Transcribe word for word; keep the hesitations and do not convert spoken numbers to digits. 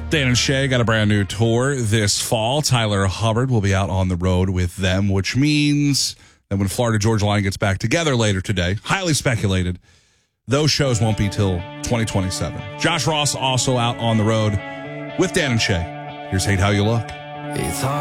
Dan and Shay got a brand new tour this fall. Tyler Hubbard will be out on the road with them, which means that when Florida Georgia Line gets back together later today, highly speculated, those shows won't be till twenty twenty-seven. Josh Ross also out on the road with Dan and Shay. Here's Hate How You Look. It's hard.